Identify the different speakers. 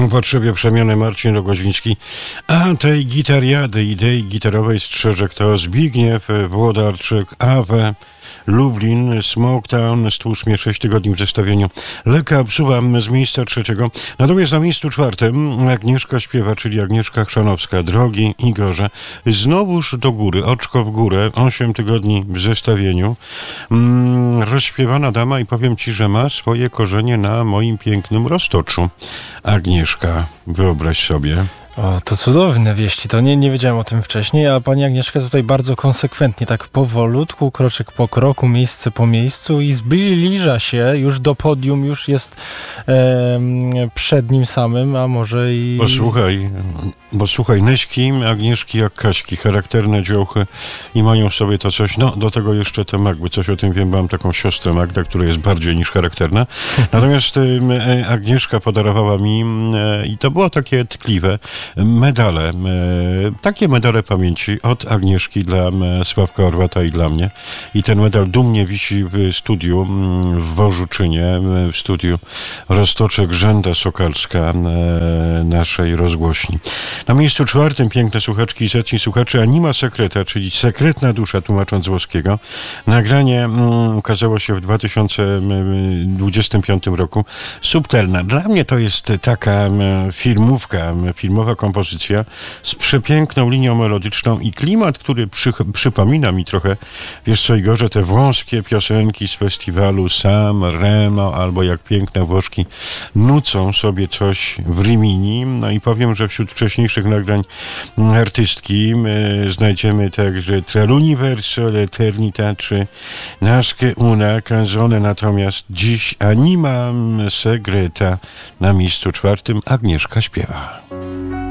Speaker 1: potrzebie przemiany Marcin Rogoziński, a tej gitariady, idei gitarowej strzeże kto? Zbigniew Włodarczyk, Awe, Lublin, Smoketown, stłucz mnie 6 tygodni w zestawieniu. Leka Psuwa z miejsca trzeciego. Natomiast na miejscu czwartym Agnieszka śpiewa, czyli Agnieszka Chrzanowska. Drogi Igorze, znowuż do góry, oczko w górę, 8 tygodni w zestawieniu. Rozśpiewana dama i powiem ci, że ma swoje korzenie na moim pięknym Roztoczu. Agnieszka, wyobraź sobie.
Speaker 2: O, to cudowne wieści, to nie wiedziałem o tym wcześniej, a pani Agnieszka tutaj bardzo konsekwentnie, tak powolutku, kroczek po kroku, miejsce po miejscu i zbliża się już do podium, już jest przed nim samym, a może i...
Speaker 1: Bo słuchaj, Neśki, Agnieszki jak Kaśki, charakterne dziołchy i mają sobie to coś, no do tego jeszcze te Magdy, coś o tym wiem, mam taką siostrę Magda, która jest bardziej niż charakterna, natomiast Agnieszka podarowała mi i to było takie tkliwe, medale, takie medale pamięci od Agnieszki dla Sławka Orwata i dla mnie i ten medal dumnie wisi w studiu w Wożuczynie, w studiu Roztoczek Rzęda Sokalska naszej rozgłośni. Na miejscu czwartym piękne słuchaczki i setni słuchaczy Anima Secreta, czyli sekretna dusza, tłumacząc z włoskiego. Nagranie ukazało się w 2025 roku. Subtelna. Dla mnie to jest taka filmowa kompozycja z przepiękną linią melodyczną i klimat, który przypomina mi trochę, wiesz co Igorze, te włoskie piosenki z festiwalu Sam, Remo, albo jak piękne Włoszki nucą sobie coś w Rimini. No i powiem, że wśród wcześniejszych nagrań artystki znajdziemy także Tra l'universo, l'eternità czy Nasce una canzone, natomiast dziś Anima Secreta na miejscu czwartym Agnieszka śpiewa.